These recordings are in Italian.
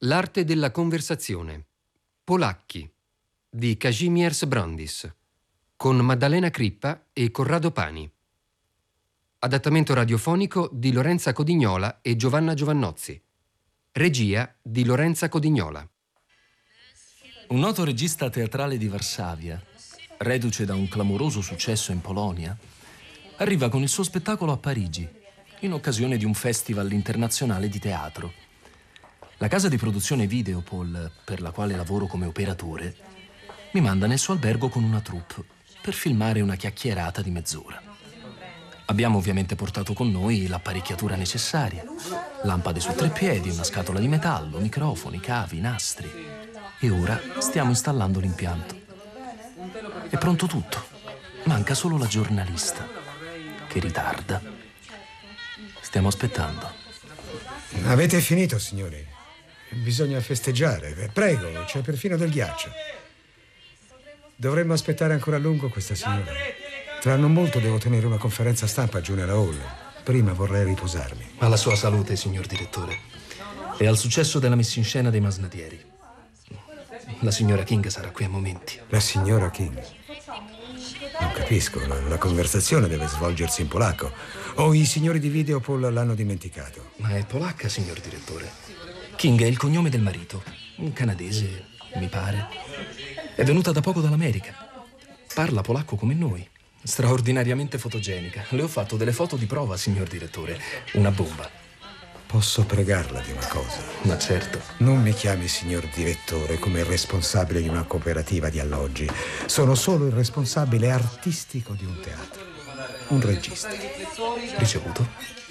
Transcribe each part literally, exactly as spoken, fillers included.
L'arte della conversazione. Polacchi di Kazimierz Brandis con Maddalena Crippa e Corrado Pani. Adattamento radiofonico di Lorenza Codignola e Giovanna Giovannozzi. Regia di Lorenza Codignola. Un noto regista teatrale di Varsavia, reduce da un clamoroso successo in Polonia, arriva con il suo spettacolo a Parigi in occasione di un festival internazionale di teatro. La casa di produzione Videopol, per la quale lavoro come operatore, mi manda nel suo albergo con una troupe per filmare una chiacchierata di mezz'ora. Abbiamo ovviamente portato con noi l'apparecchiatura necessaria: lampade su tre piedi, una scatola di metallo, microfoni, cavi, nastri. E ora stiamo installando l'impianto. È pronto tutto. Manca solo la giornalista, che ritarda. Stiamo aspettando. Avete finito, signori? Bisogna festeggiare. Prego, c'è perfino del ghiaccio. Dovremmo aspettare ancora a lungo questa signora. Tra non molto devo tenere una conferenza stampa giù nella hall. Prima vorrei riposarmi. Alla sua salute, signor direttore. E al successo della messa in scena dei Masnadieri. La signora King sarà qui a momenti. La signora King? Non capisco, la, la conversazione deve svolgersi in polacco. O i signori di Videopol l'hanno dimenticato? Ma è polacca, signor direttore. King è il cognome del marito. Un canadese, mi pare. È venuta da poco dall'America. Parla polacco come noi. Straordinariamente fotogenica. Le ho fatto delle foto di prova, signor direttore. Una bomba. Posso pregarla di una cosa? Ma certo. Non mi chiami signor direttore come il responsabile di una cooperativa di alloggi. Sono solo il responsabile artistico di un teatro. Un regista. Ricevuto.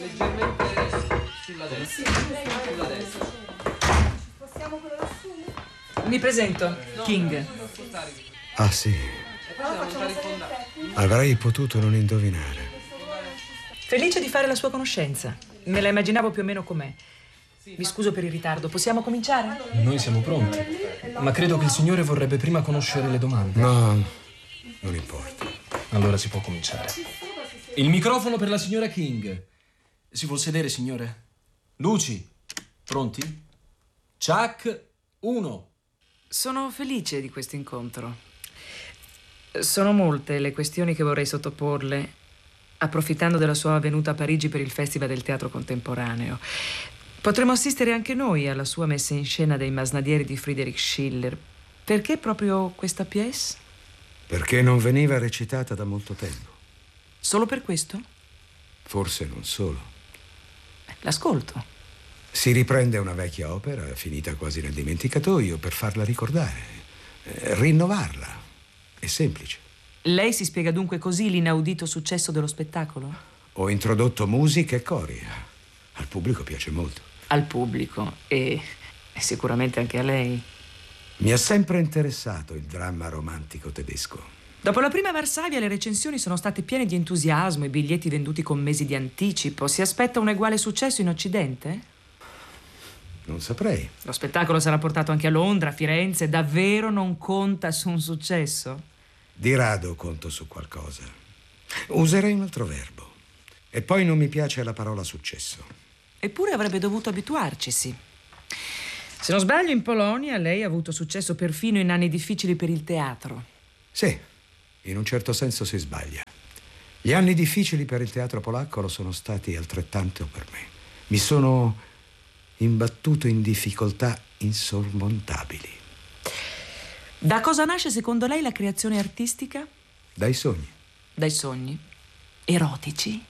Mi presento, King. Ah, sì. Avrei potuto non indovinare. Felice di fare la sua conoscenza. Me la immaginavo più o meno com'è. Mi scuso per il ritardo. Possiamo cominciare? Noi siamo pronti. Ma credo che il signore vorrebbe prima conoscere le domande. No, non importa. Allora si può cominciare. Il microfono per la signora King. Si può sedere, signore? Luci, pronti? Chuck, uno. Sono felice di questo incontro. Sono molte le questioni che vorrei sottoporle, approfittando della sua venuta a Parigi per il Festival del Teatro Contemporaneo. Potremmo assistere anche noi alla sua messa in scena dei Masnadieri di Friedrich Schiller. Perché proprio questa pièce? Perché non veniva recitata da molto tempo. Solo per questo? Forse non solo. L'ascolto. Si riprende una vecchia opera, finita quasi nel dimenticatoio, per farla ricordare, eh, rinnovarla. È semplice. Lei si spiega dunque così l'inaudito successo dello spettacolo? Ho introdotto musica e cori. Al pubblico piace molto. Al pubblico e, e sicuramente anche a lei. Mi ha sempre interessato il dramma romantico tedesco. Dopo la prima Varsavia le recensioni sono state piene di entusiasmo, i biglietti venduti con mesi di anticipo. Si aspetta un uguale successo in Occidente? Non saprei. Lo spettacolo sarà portato anche a Londra, a Firenze. Davvero non conta su un successo? Di rado conto su qualcosa. Userei un altro verbo. E poi non mi piace la parola successo. Eppure avrebbe dovuto abituarcisi. Se non sbaglio, in Polonia lei ha avuto successo perfino in anni difficili per il teatro. Sì, in un certo senso si sbaglia. Gli anni difficili per il teatro polacco lo sono stati altrettanto per me. Mi sono imbattuto in difficoltà insormontabili. Da cosa nasce secondo lei la creazione artistica? Dai sogni. Dai sogni? Erotici?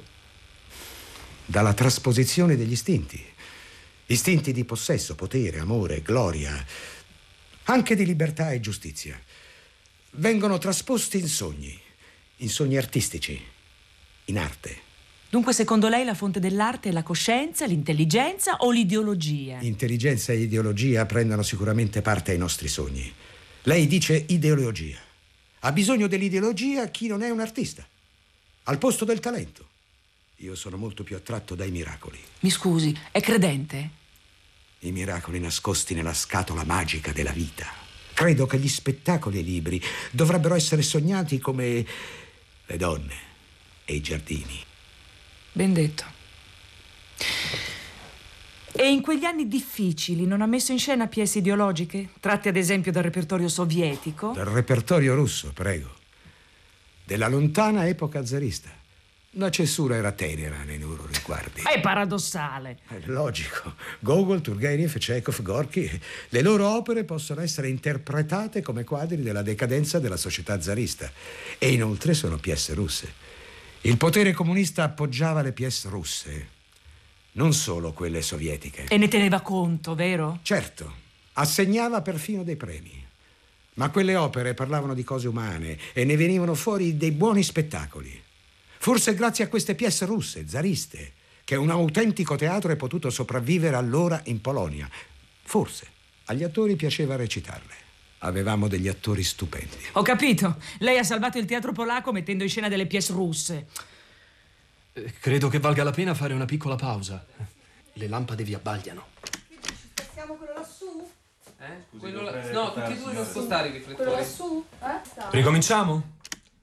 Dalla trasposizione degli istinti. Istinti di possesso, potere, amore, gloria, anche di libertà e giustizia. Vengono trasposti in sogni, in sogni artistici, in arte. Dunque, secondo lei la fonte dell'arte è la coscienza, l'intelligenza o l'ideologia? Intelligenza e ideologia prendono sicuramente parte ai nostri sogni. Lei dice ideologia. Ha bisogno dell'ideologia chi non è un artista. Al posto del talento. Io sono molto più attratto dai miracoli. Mi scusi, è credente? I miracoli nascosti nella scatola magica della vita. Credo che gli spettacoli e i libri dovrebbero essere sognati come le donne e i giardini. Ben detto. E in quegli anni difficili non ha messo in scena pièce ideologiche? Tratte ad esempio dal repertorio sovietico? Dal repertorio russo, prego. Della lontana epoca zarista. La censura era tenera nei loro riguardi. È paradossale. È logico. Gogol, Turgenev, Chekhov, Gorky, le loro opere possono essere interpretate come quadri della decadenza della società zarista. E inoltre sono pièce russe. Il potere comunista appoggiava le pièce russe, non solo quelle sovietiche. E ne teneva conto, vero? Certo, assegnava perfino dei premi. Ma quelle opere parlavano di cose umane e ne venivano fuori dei buoni spettacoli. Forse grazie a queste pièce russe, zariste, che un autentico teatro è potuto sopravvivere allora in Polonia. Forse agli attori piaceva recitarle. Avevamo degli attori stupendi. Ho capito. Lei ha salvato il teatro polacco mettendo in scena delle pièce russe. Eh, credo che valga la pena fare una piccola pausa. Le lampade vi abbagliano. Spostiamo quello lassù? Eh? Quello la... No, tutti e due non spostare i riflettori. Quello lassù? Eh? Ricominciamo?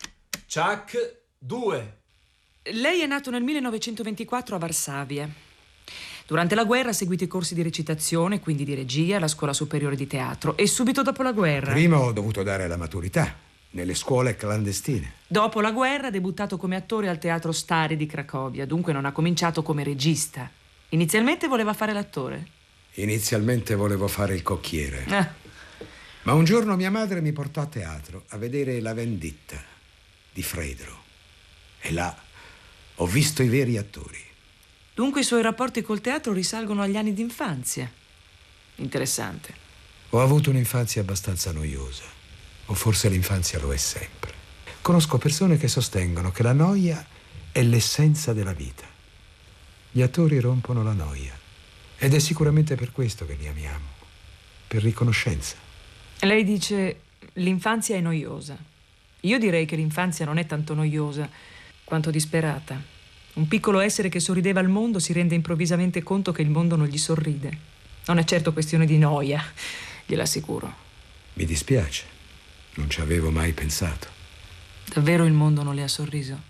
Chuck due. Lei è nato nel millenovecentoventiquattro a Varsavia. Durante la guerra ha seguito i corsi di recitazione, quindi di regia, alla scuola superiore di teatro. E subito dopo la guerra... Prima ho dovuto dare la maturità, nelle scuole clandestine. Dopo la guerra ha debuttato come attore al Teatro Stari di Cracovia, dunque non ha cominciato come regista. Inizialmente voleva fare l'attore. Inizialmente volevo fare il cocchiere. Ah. Ma un giorno mia madre mi portò a teatro a vedere La vendetta di Fredro. E là ho visto i veri attori. Dunque i suoi rapporti col teatro risalgono agli anni d'infanzia. Interessante. Ho avuto un'infanzia abbastanza noiosa. O forse l'infanzia lo è sempre. Conosco persone che sostengono che la noia è l'essenza della vita. Gli attori rompono la noia. Ed è sicuramente per questo che li amiamo. Per riconoscenza. Lei dice l'infanzia è noiosa. Io direi che l'infanzia non è tanto noiosa quanto disperata. Un piccolo essere che sorrideva al mondo si rende improvvisamente conto che il mondo non gli sorride. Non è certo questione di noia, gliel'assicuro. Mi dispiace, non ci avevo mai pensato. Davvero il mondo non le ha sorriso?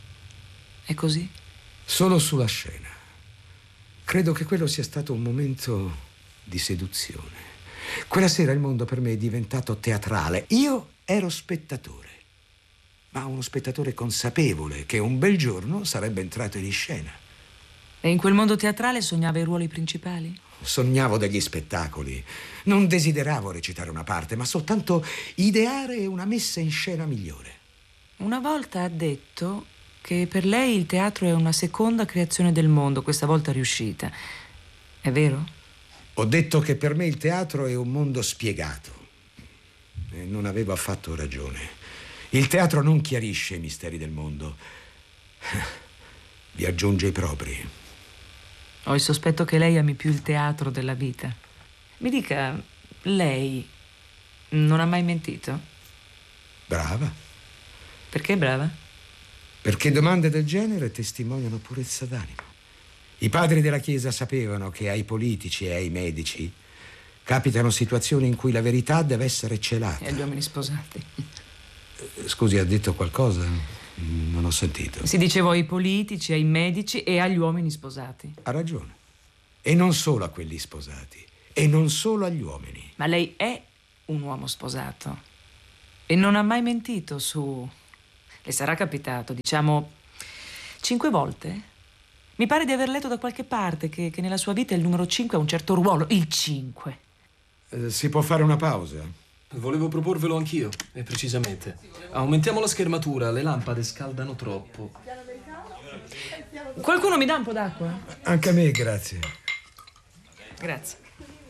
È così? Solo sulla scena. Credo che quello sia stato un momento di seduzione. Quella sera il mondo per me è diventato teatrale. Io ero spettatore. Ma uno spettatore consapevole che un bel giorno sarebbe entrato in scena. E in quel mondo teatrale sognava i ruoli principali? Sognavo degli spettacoli. Non desideravo recitare una parte, ma soltanto ideare una messa in scena migliore. Una volta ha detto che per lei il teatro è una seconda creazione del mondo, questa volta riuscita. È vero? Ho detto che per me il teatro è un mondo spiegato. E non avevo affatto ragione. Il teatro non chiarisce i misteri del mondo, vi aggiunge i propri. Ho il sospetto che lei ami più il teatro della vita. Mi dica, lei non ha mai mentito? Brava. Perché brava? Perché domande del genere testimoniano purezza d'animo. I padri della Chiesa sapevano che ai politici e ai medici capitano situazioni in cui la verità deve essere celata. E agli uomini sposati. Scusi, ha detto qualcosa? Non ho sentito. Si diceva ai politici, ai medici e agli uomini sposati. Ha ragione. E non solo a quelli sposati. E non solo agli uomini. Ma lei è un uomo sposato. E non ha mai mentito su... Le sarà capitato, diciamo, cinque volte? Mi pare di aver letto da qualche parte che, che nella sua vita il numero cinque ha un certo ruolo. Il cinque. Eh, si può fare una pausa? Volevo proporvelo anch'io, e precisamente. Aumentiamo la schermatura, le lampade scaldano troppo. Qualcuno mi dà un po' d'acqua? Anche a me, grazie. Grazie.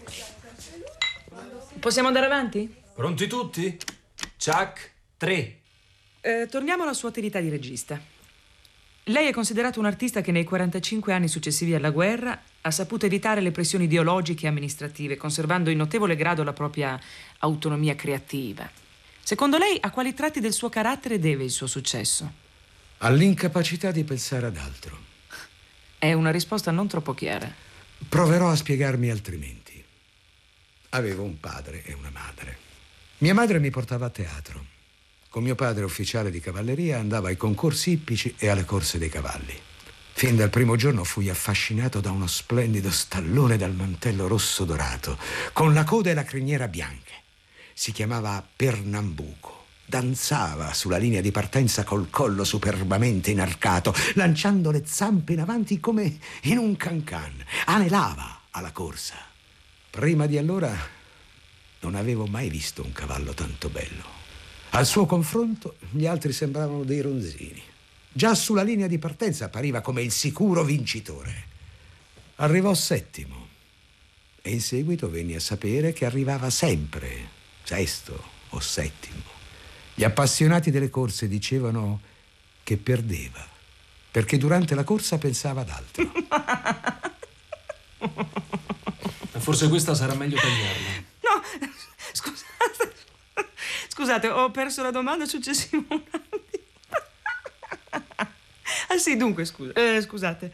Possiamo andare avanti? Pronti tutti? Chuck tre. Eh, torniamo alla sua attività di regista. Lei è considerato un artista che nei quarantacinque anni successivi alla guerra ha saputo evitare le pressioni ideologiche e amministrative, conservando in notevole grado la propria autonomia creativa. Secondo lei, a quali tratti del suo carattere deve il suo successo? All'incapacità di pensare ad altro. È una risposta non troppo chiara. Proverò a spiegarmi altrimenti. Avevo un padre e una madre. Mia madre mi portava a teatro. Con mio padre, ufficiale di cavalleria, andava ai concorsi ippici e alle corse dei cavalli. Fin dal primo giorno fui affascinato da uno splendido stallone dal mantello rosso dorato, con la coda e la criniera bianche. Si chiamava Pernambuco. Danzava sulla linea di partenza col collo superbamente inarcato, lanciando le zampe in avanti come in un cancan. Anelava alla corsa. Prima di allora non avevo mai visto un cavallo tanto bello. Al suo confronto gli altri sembravano dei ronzini. Già sulla linea di partenza appariva come il sicuro vincitore. Arrivò settimo e in seguito venni a sapere che arrivava sempre sesto o settimo. Gli appassionati delle corse dicevano che perdeva perché durante la corsa pensava ad altro. Forse questa sarà meglio tagliarla. No, scusate. Scusate, ho perso la domanda successiva. Ah sì, dunque, scusa, eh, scusate.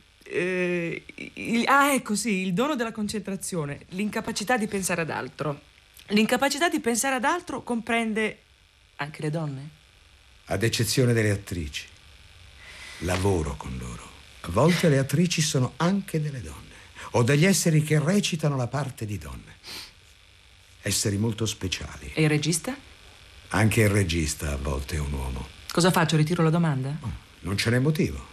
Eh, il, ah, ecco, sì, il dono della concentrazione, l'incapacità di pensare ad altro. L'incapacità di pensare ad altro comprende anche le donne? Ad eccezione delle attrici. Lavoro con loro. A volte le attrici sono anche delle donne, o degli esseri che recitano la parte di donne. Esseri molto speciali. E il regista? Anche il regista a volte è un uomo. Cosa faccio? Ritiro la domanda? Oh, non ce n'è motivo.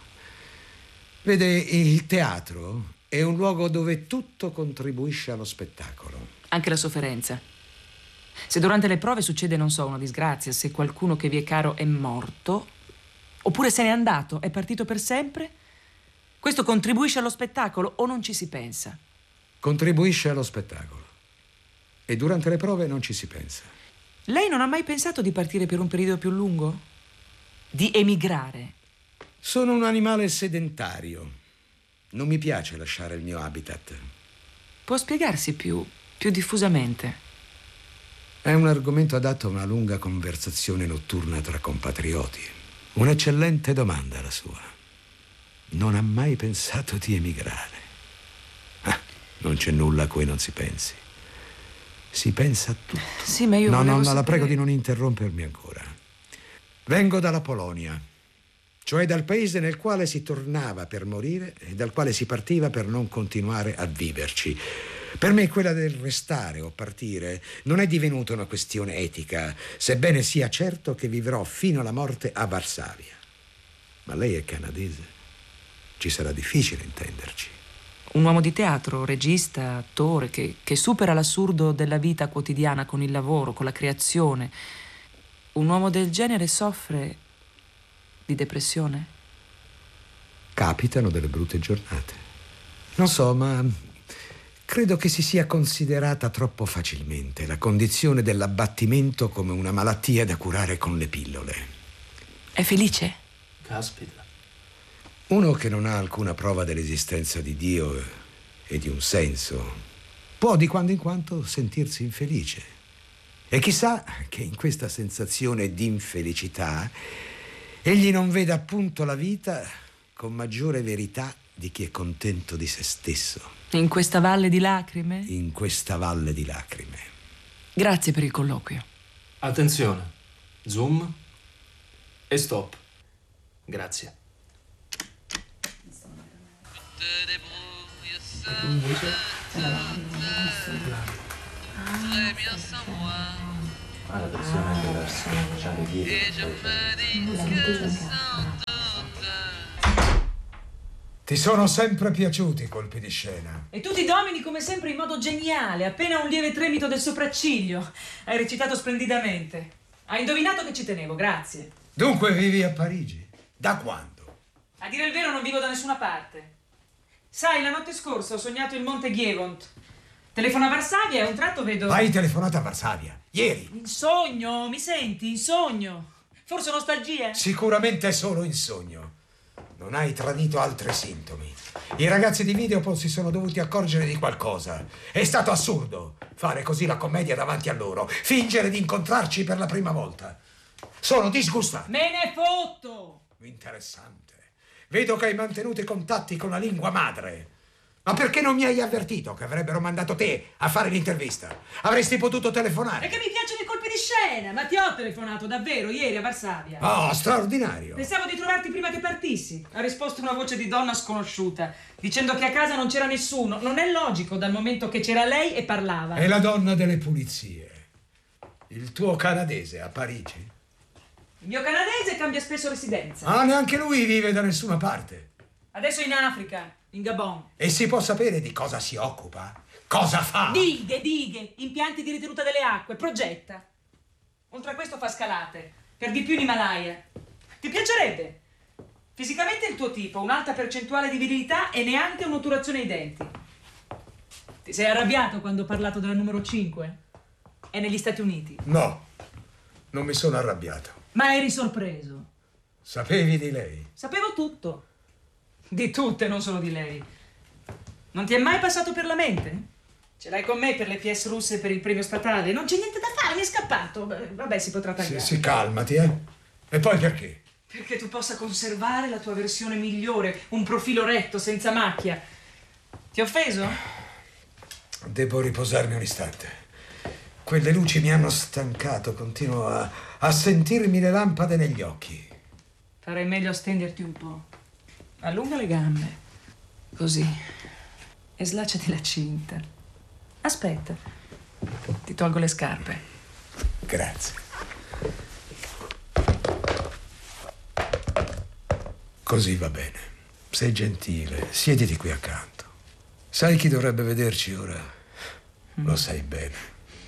Vede, il teatro è un luogo dove tutto contribuisce allo spettacolo. Anche la sofferenza. Se durante le prove succede, non so, una disgrazia, se qualcuno che vi è caro è morto, oppure se n'è andato, è partito per sempre, questo contribuisce allo spettacolo o non ci si pensa? Contribuisce allo spettacolo. E durante le prove non ci si pensa. Lei non ha mai pensato di partire per un periodo più lungo? Di emigrare? Sono un animale sedentario. Non mi piace lasciare il mio habitat. Può spiegarsi più, più diffusamente? È un argomento adatto a una lunga conversazione notturna tra compatrioti. Un'eccellente domanda la sua. Non ha mai pensato di emigrare. Ah, non c'è nulla a cui non si pensi. Si pensa a tutto. Sì, ma io No, volevo no, no, sapere... la prego di non interrompermi ancora. Vengo dalla Polonia, cioè dal paese nel quale si tornava per morire e dal quale si partiva per non continuare a viverci. Per me quella del restare o partire non è divenuta una questione etica, sebbene sia certo che vivrò fino alla morte a Varsavia. Ma lei è canadese. Ci sarà difficile intenderci. Un uomo di teatro, regista, attore, che, che supera l'assurdo della vita quotidiana con il lavoro, con la creazione. Un uomo del genere soffre di depressione? Capitano delle brutte giornate. Non so, ma credo che si sia considerata troppo facilmente la condizione dell'abbattimento come una malattia da curare con le pillole. È felice? Caspita. Uno che non ha alcuna prova dell'esistenza di Dio e di un senso può di quando in quando sentirsi infelice. E chissà che in questa sensazione di infelicità egli non veda appunto la vita con maggiore verità di chi è contento di se stesso. In questa valle di lacrime? In questa valle di lacrime. Grazie per il colloquio. Attenzione. Zoom e stop. Grazie. Ah, la versione è diversa, c'è le dietro. Ti sono sempre piaciuti i colpi di scena. E tu ti domini come sempre in modo geniale, appena un lieve tremito del sopracciglio. Hai recitato splendidamente. Hai indovinato che ci tenevo, grazie. Dunque vivi a Parigi? Da quando? A dire il vero non vivo da nessuna parte. Sai, la notte scorsa ho sognato il monte Gievont. Telefono a Varsavia e a un tratto vedo... Hai telefonato a Varsavia? Ieri? In sogno, mi senti? In sogno. Forse nostalgia? Sicuramente solo in sogno. Non hai tradito altri sintomi. I ragazzi di Videopol si sono dovuti accorgere di qualcosa. È stato assurdo fare così la commedia davanti a loro, fingere di incontrarci per la prima volta. Sono disgustato. Me ne fotto! Interessante. Vedo che hai mantenuto i contatti con la lingua madre. Ma perché non mi hai avvertito che avrebbero mandato te a fare l'intervista? Avresti potuto telefonare. E che mi piacciono i colpi di scena! Ma ti ho telefonato davvero ieri a Varsavia. Oh, straordinario! Pensavo di trovarti prima che partissi. Ha risposto una voce di donna sconosciuta, dicendo che a casa non c'era nessuno. Non è logico, dal momento che c'era lei e parlava. È la donna delle pulizie. Il tuo canadese a Parigi? Il mio canadese cambia spesso residenza. Ah, neanche lui vive da nessuna parte. Adesso è in Africa, in Gabon. E si può sapere di cosa si occupa? Cosa fa? Dighe, dighe, impianti di ritenuta delle acque, progetta. Oltre a questo fa scalate, per di più in Himalaya. Ti piacerebbe? Fisicamente è il tuo tipo, un'alta percentuale di virilità e neanche un'otturazione ai denti. Ti sei arrabbiato quando ho parlato della numero cinque? È negli Stati Uniti. No, non mi sono arrabbiato. Ma eri sorpreso. Sapevi di lei? Sapevo tutto. Di tutte, non solo di lei. Non ti è mai passato per la mente? Ce l'hai con me per le pièce russe e per il premio statale? Non c'è niente da fare, mi è scappato. Beh, vabbè, si potrà tagliare. Sì, sì, calmati, eh. E poi perché? Perché tu possa conservare la tua versione migliore, un profilo retto, senza macchia. Ti ho offeso? Devo riposarmi un istante. Quelle luci mi hanno stancato, continuo a, a sentirmi le lampade negli occhi. Farei meglio a stenderti un po'. Allunga le gambe. Così. E slacciati la cinta. Aspetta. Ti tolgo le scarpe. Grazie. Così va bene. Sei gentile. Siediti qui accanto. Sai chi dovrebbe vederci ora? Mm. Lo sai bene.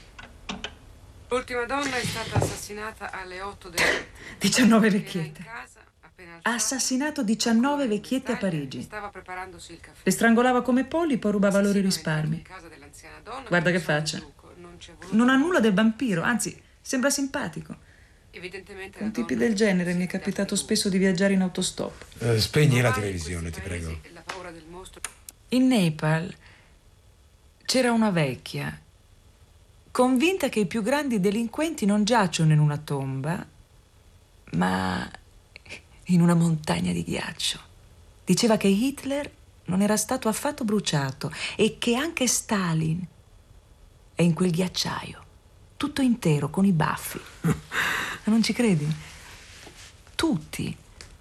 L'ultima donna è stata assassinata alle otto del mattino. diciannove vecchiette. Ha assassinato diciannove vecchiette a Parigi. Stava preparandosi il caffè. Le strangolava come polli, poi rubava loro i risparmi. Guarda che faccia. Non ha nulla del vampiro, anzi, sembra simpatico. Evidentemente con tipi del genere mi è capitato spesso di viaggiare in autostop. Eh, spegni la televisione, ti prego. In Nepal c'era una vecchia convinta che i più grandi delinquenti non giacciono in una tomba, ma in una montagna di ghiaccio. Diceva che Hitler non era stato affatto bruciato e che anche Stalin è in quel ghiacciaio, tutto intero, con i baffi. Non ci credi? Tutti.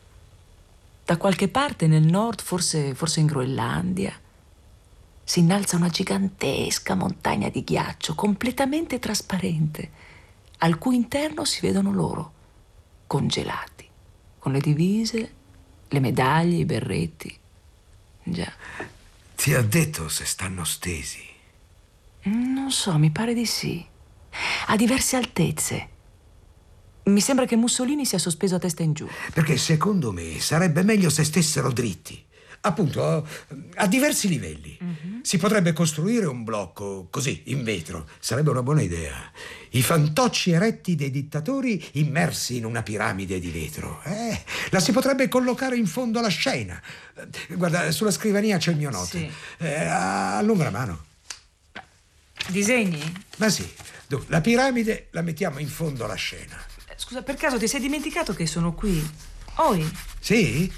Da qualche parte nel nord, forse, forse in Groenlandia, si innalza una gigantesca montagna di ghiaccio completamente trasparente, al cui interno si vedono loro, congelati, con le divise, le medaglie, i berretti. Già. Ti ha detto se stanno stesi? Non so, mi pare di sì. A diverse altezze. Mi sembra che Mussolini sia sospeso a testa in giù. Perché secondo me sarebbe meglio se stessero dritti. Appunto, a diversi livelli. Mm-hmm. Si potrebbe costruire un blocco così, in vetro. Sarebbe una buona idea. I fantocci eretti dei dittatori immersi in una piramide di vetro. Eh, la si potrebbe collocare in fondo alla scena. Guarda, sulla scrivania c'è il mio note. Sì. Eh, allunga la mano. Disegni? Ma sì. La piramide la mettiamo in fondo alla scena. Scusa, per caso ti sei dimenticato che sono qui? Oi? Sì?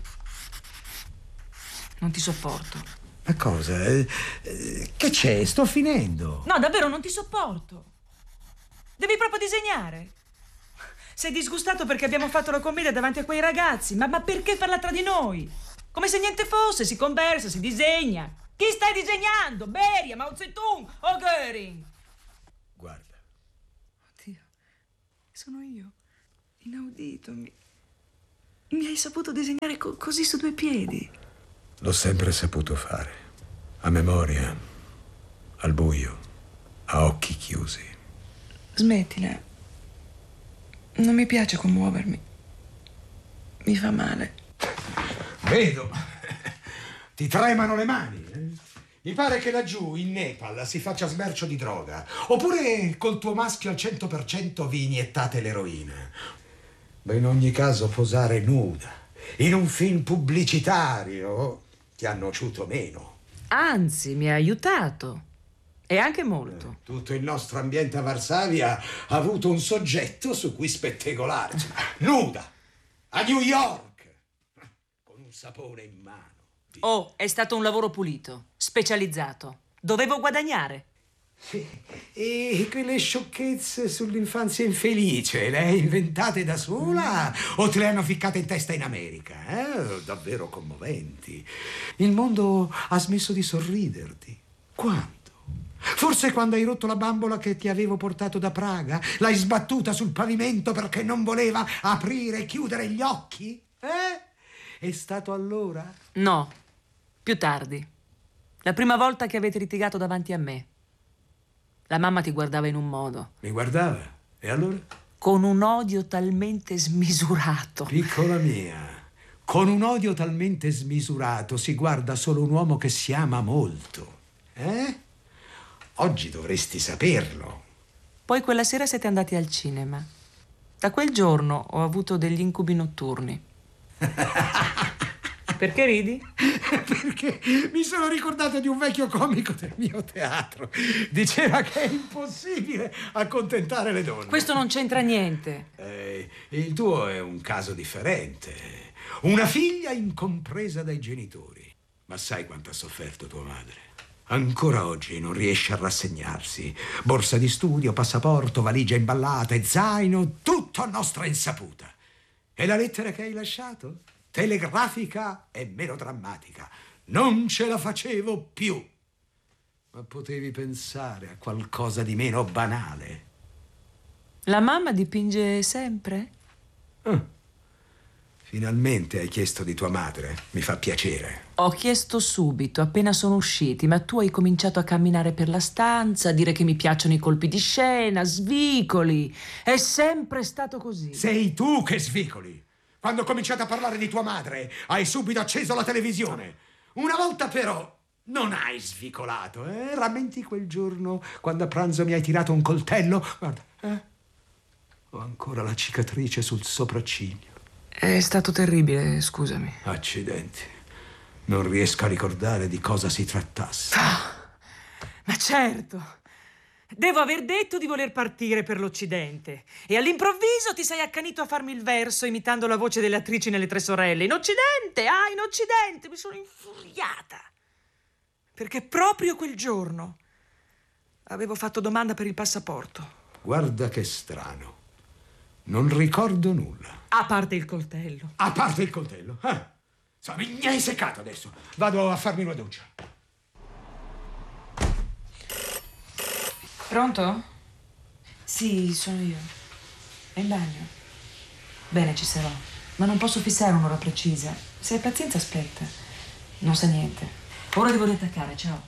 Non ti sopporto. Ma cosa? Eh, che c'è? Sto finendo. No, davvero, non ti sopporto. Devi proprio disegnare. Sei disgustato perché abbiamo fatto la commedia davanti a quei ragazzi. Ma, ma perché farla tra di noi? Come se niente fosse, si conversa, si disegna. Chi stai disegnando? Beria, Mao Zedong o Göring? Guarda. Oddio, sono io. Inaudito. Mi, mi hai saputo disegnare co- così su due piedi. L'ho sempre saputo fare. A memoria, al buio, a occhi chiusi. Smettila. Non mi piace commuovermi. Mi fa male. Vedo. Ti tremano le mani. Eh? Mi pare che laggiù, in Nepal, si faccia smercio di droga. Oppure col tuo maschio al cento per cento vi iniettate l'eroina. Ma in ogni caso posare nuda in un film pubblicitario ti ha nociuto meno. Anzi, mi ha aiutato. E anche molto. Eh, tutto il nostro ambiente a Varsavia ha avuto un soggetto su cui spettegolarci. Nuda, a New York, con un sapone in mano. Oh, è stato un lavoro pulito, specializzato. Dovevo guadagnare. Sì. E quelle sciocchezze sull'infanzia infelice le hai inventate da sola o te le hanno ficcate in testa in America? Eh? Davvero commoventi. Il mondo ha smesso di sorriderti. Quando? Forse quando hai rotto la bambola che ti avevo portato da Praga? L'hai sbattuta sul pavimento perché non voleva aprire e chiudere gli occhi? Eh? È stato allora? No, più tardi. La prima volta che avete litigato davanti a me. La mamma ti guardava in un modo. Mi guardava? E allora? Con un odio talmente smisurato. Piccola mia, con un odio talmente smisurato si guarda solo un uomo che si ama molto. Eh? Oggi dovresti saperlo. Poi quella sera siete andati al cinema. Da quel giorno ho avuto degli incubi notturni. Perché ridi? Perché mi sono ricordato di un vecchio comico del mio teatro. Diceva che è impossibile accontentare le donne. Questo non c'entra niente. Eh, il tuo è un caso differente. Una figlia incompresa dai genitori. Ma sai quanto ha sofferto tua madre? Ancora oggi non riesce a rassegnarsi. Borsa di studio, passaporto, valigia imballata e zaino, tutto a nostra insaputa. E la lettera che hai lasciato? Telegrafica e melodrammatica. Non ce la facevo più. Ma potevi pensare a qualcosa di meno banale. La mamma dipinge sempre? Ah. Finalmente hai chiesto di tua madre. Mi fa piacere. Ho chiesto subito, appena sono usciti, ma tu hai cominciato a camminare per la stanza, a dire che mi piacciono i colpi di scena, svicoli. È sempre stato così. Sei tu che svicoli. Quando ho cominciato a parlare di tua madre, hai subito acceso la televisione. Una volta però non hai svicolato, eh? Rammenti quel giorno quando a pranzo mi hai tirato un coltello? Guarda, eh? Ho ancora la cicatrice sul sopracciglio. È stato terribile, scusami. Accidenti. Non riesco a ricordare di cosa si trattasse. Ah, ma certo. Devo aver detto di voler partire per l'Occidente. E all'improvviso ti sei accanito a farmi il verso imitando la voce delle attrici nelle Tre Sorelle. In Occidente, ah, in Occidente. Mi sono infuriata. Perché proprio quel giorno avevo fatto domanda per il passaporto. Guarda che strano. Non ricordo nulla. A parte il coltello. A parte il coltello? Ah. Insomma, mi hai seccato adesso. Vado a farmi una doccia. Pronto? Sì, sono io. È in bagno. Bene, ci sarò. Ma non posso fissare un'ora precisa. Se hai pazienza, aspetta. Non sa niente. Ora devo riattaccare, ciao.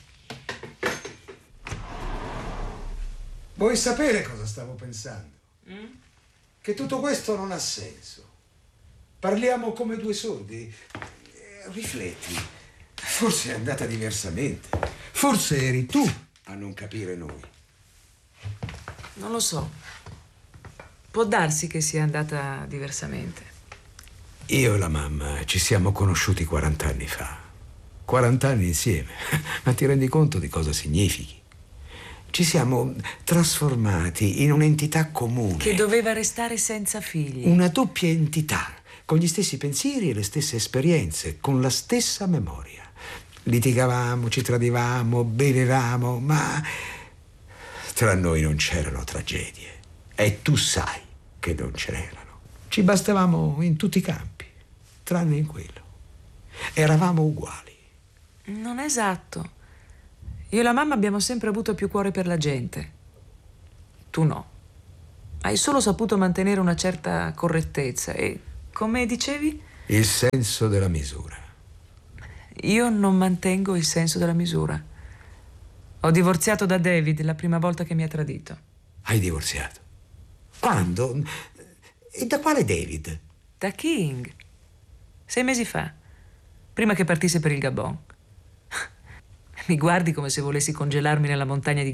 Vuoi sapere cosa stavo pensando? Mm? Che tutto questo non ha senso. Parliamo come due sordi. Eh, rifletti. Forse è andata diversamente. Forse eri tu a non capire noi. Non lo so. Può darsi che sia andata diversamente. Io e la mamma ci siamo conosciuti quarant'anni fa. quarant'anni insieme. Ma ti rendi conto di cosa significhi? Ci siamo trasformati in un'entità comune. Che doveva restare senza figli. Una doppia entità, con gli stessi pensieri e le stesse esperienze, con la stessa memoria. Litigavamo, ci tradivamo, bevevamo, ma tra noi non c'erano tragedie. E tu sai che non ce n'erano. Ci bastavamo in tutti i campi, tranne in quello. Eravamo uguali. Non esatto. Io e la mamma abbiamo sempre avuto più cuore per la gente. Tu no. Hai solo saputo mantenere una certa correttezza e, come dicevi? Il senso della misura. Io non mantengo il senso della misura. Ho divorziato da David la prima volta che mi ha tradito. Hai divorziato? Quando? E da quale David? Da King. Sei mesi fa. Prima che partisse per il Gabon. Mi guardi come se volessi congelarmi nella montagna di